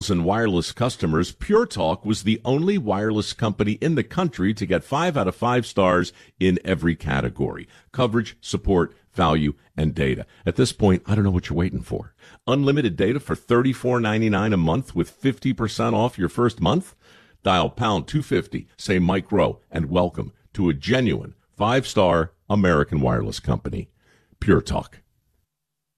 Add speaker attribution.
Speaker 1: 100,000 wireless customers, Pure Talk was the only wireless company in the country to get 5 out of 5 stars in every category: coverage, support, value, and data. At this point, I don't know what you're waiting for. Unlimited data for $34.99 a month with 50% off your first month? Dial pound 250, say Mike Rowe, and welcome to a genuine 5-star American wireless company, Pure Talk.